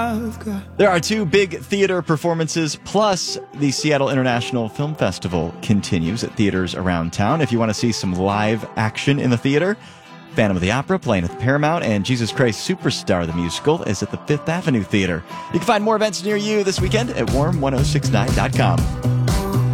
There are two big theater performances, plus the Seattle International Film Festival continues at theaters around town. If you want to see some live action in the theater, Phantom of the Opera playing at the Paramount, and Jesus Christ Superstar the Musical is at the Fifth Avenue Theater. You can find more events near you this weekend at warm1069.com.